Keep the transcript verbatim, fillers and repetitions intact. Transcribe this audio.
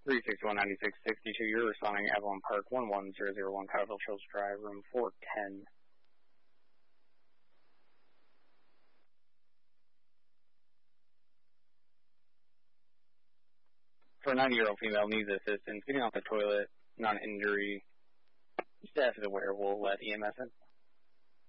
three six one, nine six six two, you're responding Avalon Park, one one zero zero one, Cottleville Hills Drive, room four ten. For a ninety-year-old female needs assistance getting off the toilet, non-injury, staff is aware, we'll let E M S in.